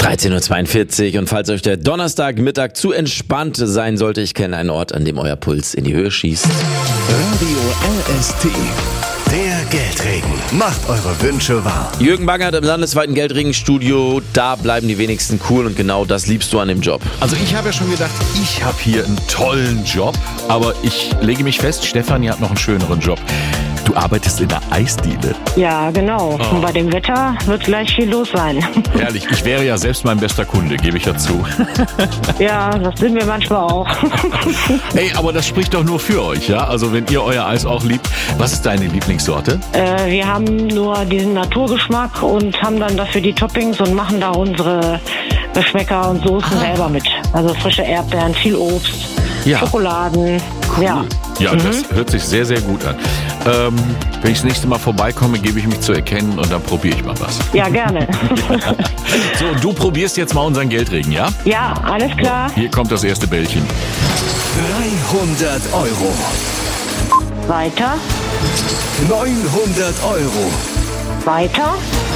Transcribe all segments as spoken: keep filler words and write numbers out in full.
dreizehn Uhr zweiundvierzig und falls euch der Donnerstagmittag zu entspannt sein sollte, ich kenne einen Ort, an dem euer Puls in die Höhe schießt. Radio L S T, der Geldregen. Macht eure Wünsche wahr. Jürgen Bangert im landesweiten Geldregenstudio, da bleiben die wenigsten cool und genau das liebst du an dem Job. Also ich habe ja schon gedacht, ich habe hier einen tollen Job, aber ich lege mich fest, Stefanie hat noch einen schöneren Job. Du arbeitest in der Eisdiele. Ja, genau. Oh. Und bei dem Wetter wird gleich viel los sein. Herrlich, ich wäre ja selbst mein bester Kunde, gebe ich ja zu. Ja, das sind wir manchmal auch. Ey, aber das spricht doch nur für euch, ja? Also wenn ihr euer Eis auch liebt. Was ist deine Lieblingssorte? äh, wir haben nur diesen Naturgeschmack und haben dann dafür die Toppings und machen da unsere Geschmäcker und Soßen selber mit. Also frische Erdbeeren, viel Obst, Ja. Schokoladen. Ja. Ja, das hört sich sehr, sehr gut an. Ähm, wenn ich das nächste Mal vorbeikomme, gebe ich mich zu erkennen und dann probiere ich mal was. Ja, gerne. So, und du probierst jetzt mal unseren Geldregen, ja? Ja, alles klar. Hier kommt das erste Bällchen. dreihundert Euro. Weiter, neunhundert Euro. weiter,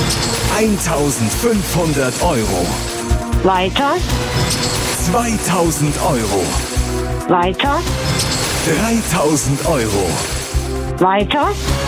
eintausendfünfhundert Euro. weiter, zweitausend Euro. weiter, dreitausend Euro. weiter.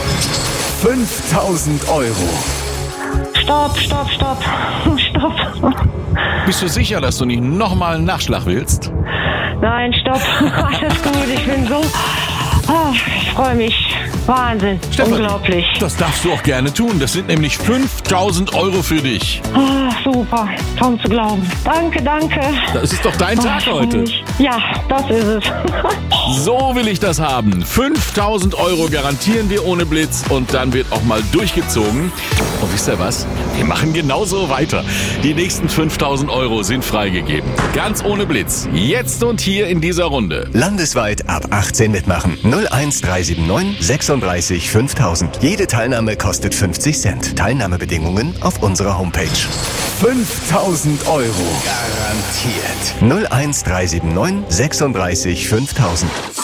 fünftausend Euro. Stopp, stopp, stopp. Stopp. Bist du sicher, dass du nicht nochmal einen Nachschlag willst? Nein, stopp. Alles gut. Ich bin so... Ah, ich freue mich. Wahnsinn. Stefanie, Unglaublich. Das darfst du auch gerne tun. Das sind nämlich fünftausend Euro für dich. Ah, super. Kaum zu glauben. Danke, danke. Das ist doch dein Ah, Tag ich freu heute. mich. Ja, das ist es. So will ich das haben. fünftausend Euro garantieren wir ohne Blitz und dann wird auch mal durchgezogen. Und wisst ihr was? Wir machen genauso weiter. Die nächsten fünftausend Euro sind freigegeben. Ganz ohne Blitz. Jetzt und hier in dieser Runde. Landesweit ab achtzehn mitmachen. null eins drei sieben neun sechsunddreißig fünftausend. Jede Teilnahme kostet fünfzig Cent. Teilnahmebedingungen auf unserer Homepage. fünftausend Euro. Garantiert. null eins drei sieben neun sechsunddreißig fünftausend.